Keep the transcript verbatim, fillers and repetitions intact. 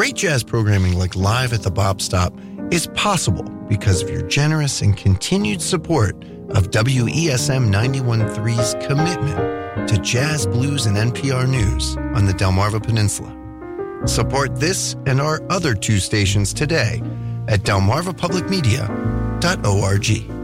Great jazz programming like Live at the Bop Stop is possible because of your generous and continued support of W E S M ninety-one point three's commitment to jazz, blues, and N P R news on the Delmarva Peninsula. Support this and our other two stations today at delmarva public media dot org.